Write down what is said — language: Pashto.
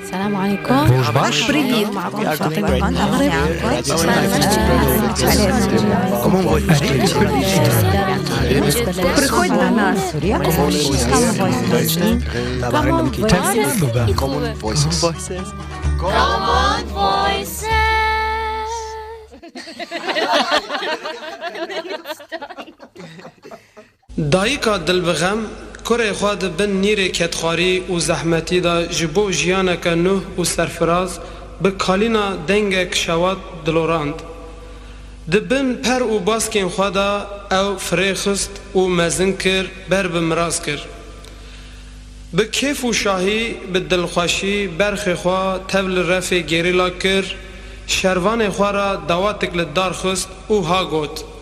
السلام عليكم. روج باش. بريد معكم فاطمة Comment Приходь до нас. Common Voices. دایکا دل بغم کره خواد بن نیر کتخاری و زحمتی دا جبو جیانک نوح و سرفراز به کالینا دنگک شواد دلوراند دبن پر و باسکین خوادا او فریخست و مزن کر بر بمراز کر به کیف و شاهی به دلخوشی برخ خوا تبل رف گریلا کر شروان خوا را دواتک لدار خست و ها گوت